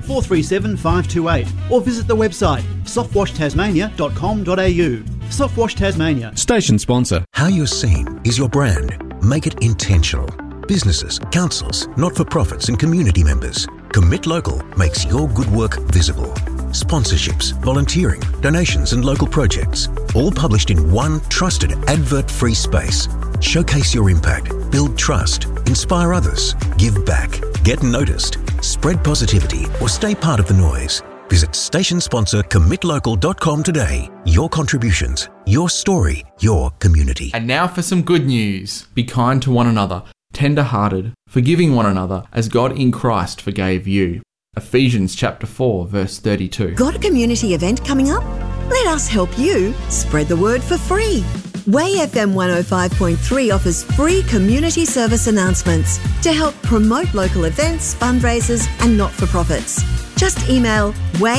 437 528 or visit the website softwashtasmania.com.au. Softwash Tasmania. Station sponsor. How you're seen is your brand. Make it intentional. Businesses, councils, not-for-profits and community members. Commit Local makes your good work visible. Sponsorships, volunteering, donations and local projects. All published in one trusted advert-free space. Showcase your impact, build trust, inspire others, give back, get noticed, spread positivity or stay part of the noise. Visit station sponsor commitlocal.com today. Your contributions, your story, your community. And now for some good news. Be kind to one another, tender-hearted, forgiving one another as God in Christ forgave you. Ephesians chapter 4, verse 32. Got a community event coming up? Let us help you spread the word for free. Way FM 105.3 offers free community service announcements to help promote local events, fundraisers and not-for-profits. Just email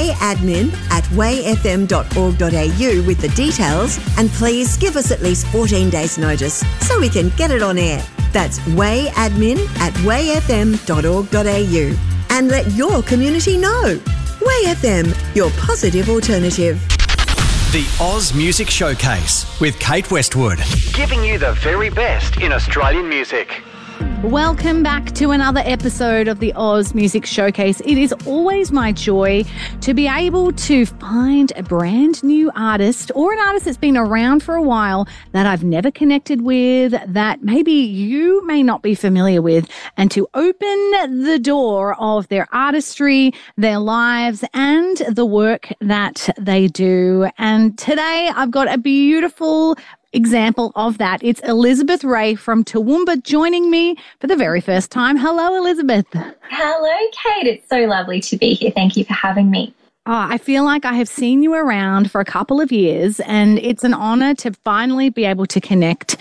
wayadmin@wayfm.org.au with the details and please give us at least 14 days notice so we can get it on air. That's wayadmin@wayfm.org.au and let your community know. Way FM, your positive alternative. The Oz Music Showcase with Kate Westwood. Giving you the very best in Australian music. Welcome back to another episode of the Oz Music Showcase. It is always my joy to be able to find a brand new artist or an artist that's been around for a while that I've never connected with, that maybe you may not be familiar with, and to open the door of their artistry, their lives, and the work that they do. And today I've got a beautiful example of that. It's Elizabeth Ray from Toowoomba joining me for the very first time. Hello, Elizabeth. Hello, Kate. It's so lovely to be here. Thank you for having me. Oh, I feel like I have seen you around for a couple of years and it's an honour to finally be able to connect,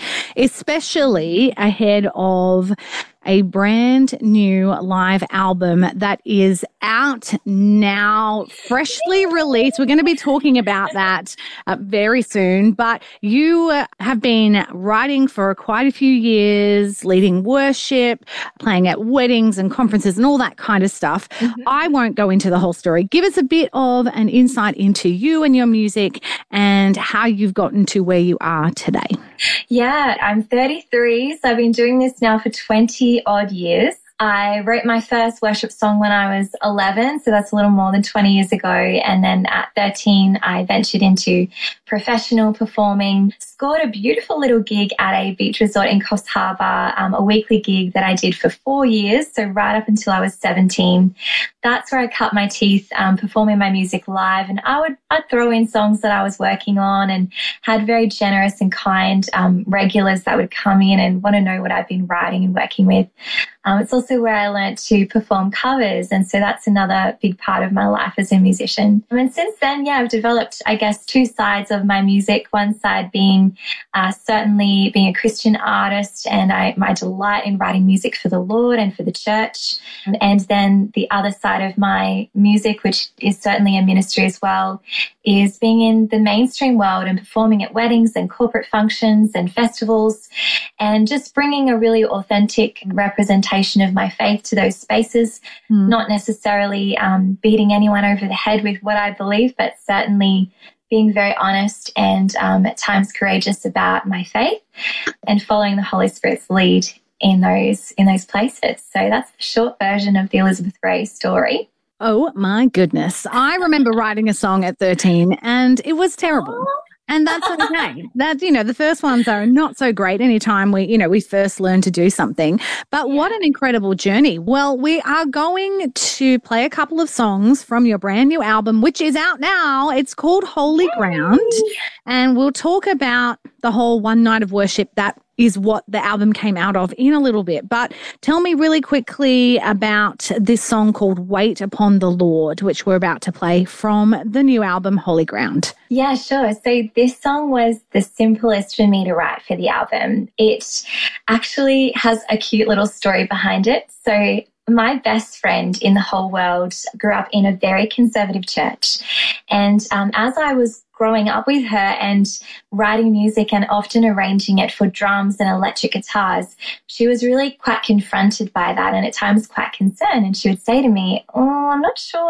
especially ahead of a brand new live album that is out now, freshly released. We're going to be talking about that very soon, but you have been writing for quite a few years, leading worship, playing at weddings and conferences and all that kind of stuff. Mm-hmm. I won't go into the whole story. Give us a bit of an insight into you and your music and how you've gotten to where you are today. Yeah, I'm 33, so I've been doing this now for 20 odd years. I wrote my first worship song when I was 11, so that's a little more than 20 years ago. And then at 13, I ventured into professional performing, scored a beautiful little gig at a beach resort in Coffs Harbour, a weekly gig that I did for 4 years, so right up until I was 17. That's where I cut my teeth performing my music live, and I'd throw in songs that I was working on and had very generous and kind regulars that would come in and want to know what I've been writing and working with. It's also where I learnt to perform covers, and so that's another big part of my life as a musician. And since then, I've developed, I guess, two sides of my music. One side being certainly being a Christian artist, and my delight in writing music for the Lord and for the church. And then the other side of my music, which is certainly a ministry as well, is being in the mainstream world and performing at weddings and corporate functions and festivals, and just bringing a really authentic representation of my faith to those spaces, not necessarily beating anyone over the head with what I believe, but certainly being very honest and at times courageous about my faith and following the Holy Spirit's lead in those places. So that's the short version of the Elizabeth Ray story. Oh my goodness. I remember writing a song at 13 and it was terrible. And that's okay. The first ones are not so great anytime we first learn to do something. But what an incredible journey. Well, we are going to play a couple of songs from your brand new album, which is out now. It's called Holy Ground. And we'll talk about the whole one night of worship that is what the album came out of in a little bit. But tell me really quickly about this song called Wait Upon the Lord, which we're about to play from the new album, Holy Ground. Yeah, sure. So this song was the simplest for me to write for the album. It actually has a cute little story behind it. So my best friend in the whole world grew up in a very conservative church. And as I was growing up with her and writing music and often arranging it for drums and electric guitars, she was really quite confronted by that and at times quite concerned. And she would say to me, "Oh, I'm not sure